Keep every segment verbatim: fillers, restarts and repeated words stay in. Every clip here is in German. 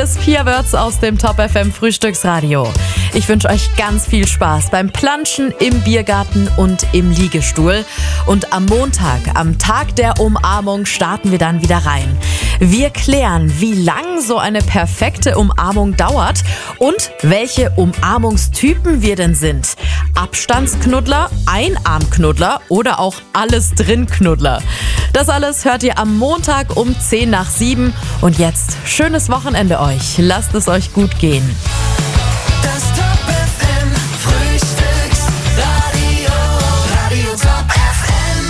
ist Pia Wörz aus dem Top F M Frühstücksradio. Ich wünsche euch ganz viel Spaß beim Planschen im Biergarten und im Liegestuhl. Und am Montag, am Tag der Umarmung, starten wir dann wieder rein. Wir klären, wie lang so eine perfekte Umarmung dauert und welche Umarmungstypen wir denn sind. Abstandsknuddler, Einarmknuddler oder auch Alles-Drin-Knuddler. Das alles hört ihr am Montag um zehn nach sieben. Und jetzt schönes Wochenende euch. Lasst es euch gut gehen. Das Top F M Frühstücksradio, Radio Top F M.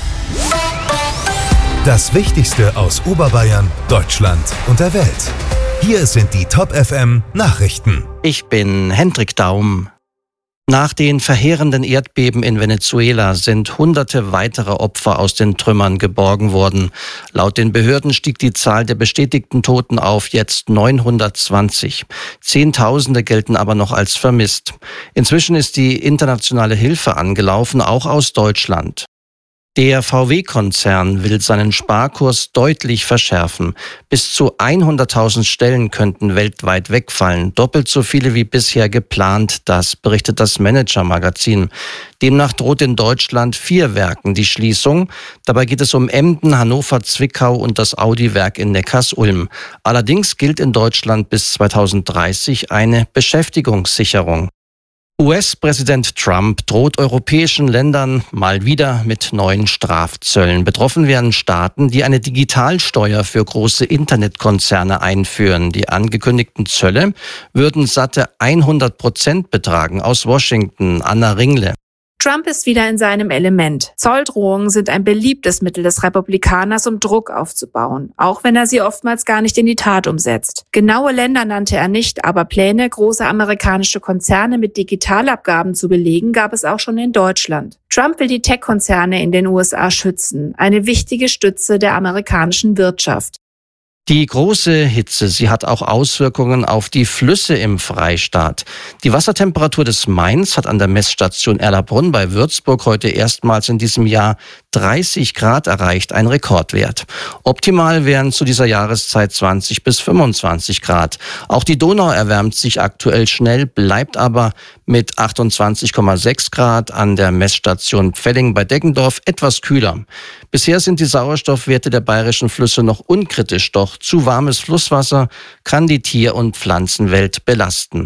Das Wichtigste aus Oberbayern, Deutschland und der Welt. Hier sind die Top F M Nachrichten. Ich bin Hendrik Daum. Nach den verheerenden Erdbeben in Venezuela sind hunderte weitere Opfer aus den Trümmern geborgen worden. Laut den Behörden stieg die Zahl der bestätigten Toten auf jetzt neunhundertzwanzig. Zehntausende gelten aber noch als vermisst. Inzwischen ist die internationale Hilfe angelaufen, auch aus Deutschland. Der V W-Konzern will seinen Sparkurs deutlich verschärfen. Bis zu hunderttausend Stellen könnten weltweit wegfallen, doppelt so viele wie bisher geplant, das berichtet das Manager-Magazin. Demnach droht in Deutschland vier Werken die Schließung. Dabei geht es um Emden, Hannover, Zwickau und das Audi-Werk in Neckarsulm. Allerdings gilt in Deutschland bis zweitausenddreißig eine Beschäftigungssicherung. U S-Präsident Trump droht europäischen Ländern mal wieder mit neuen Strafzöllen. Betroffen wären Staaten, die eine Digitalsteuer für große Internetkonzerne einführen. Die angekündigten Zölle würden satte hundert Prozent betragen. Aus Washington, Anna Ringle. Trump ist wieder in seinem Element. Zolldrohungen sind ein beliebtes Mittel des Republikaners, um Druck aufzubauen, auch wenn er sie oftmals gar nicht in die Tat umsetzt. Genaue Länder nannte er nicht, aber Pläne, große amerikanische Konzerne mit Digitalabgaben zu belegen, gab es auch schon in Deutschland. Trump will die Tech-Konzerne in den U S A schützen, eine wichtige Stütze der amerikanischen Wirtschaft. Die große Hitze, sie hat auch Auswirkungen auf die Flüsse im Freistaat. Die Wassertemperatur des Mains hat an der Messstation Erlabrunn bei Würzburg heute erstmals in diesem Jahr dreißig Grad erreicht, ein Rekordwert. Optimal wären zu dieser Jahreszeit zwanzig bis fünfundzwanzig Grad. Auch die Donau erwärmt sich aktuell schnell, bleibt aber mit achtundzwanzig Komma sechs Grad an der Messstation Pfelling bei Deggendorf etwas kühler. Bisher sind die Sauerstoffwerte der bayerischen Flüsse noch unkritisch, doch zu warmes Flusswasser kann die Tier- und Pflanzenwelt belasten.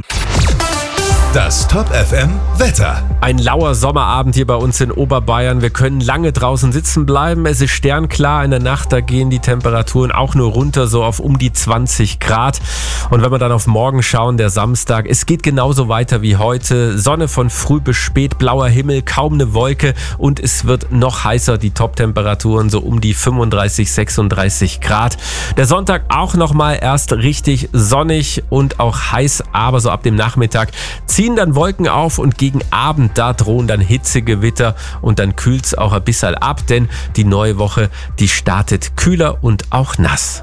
Das Top F M Wetter. Ein lauer Sommerabend hier bei uns in Oberbayern. Wir können lange draußen sitzen bleiben. Es ist sternklar in der Nacht. Da gehen die Temperaturen auch nur runter, so auf um die zwanzig Grad. Und wenn wir dann auf morgen schauen, der Samstag, es geht genauso weiter wie heute. Sonne von früh bis spät, blauer Himmel, kaum eine Wolke. Und es wird noch heißer. Die Top-Temperaturen so um die fünfunddreißig, sechsunddreißig Grad. Der Sonntag auch nochmal erst richtig sonnig und auch heiß. Aber so ab dem Nachmittag ziehen dann Wolken auf und gegen Abend, da drohen dann Hitzegewitter und dann kühlt es auch ein bisschen ab, denn die neue Woche, die startet kühler und auch nass.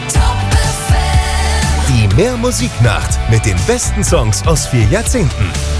Die Mehr Musiknacht mit den besten Songs aus vier Jahrzehnten.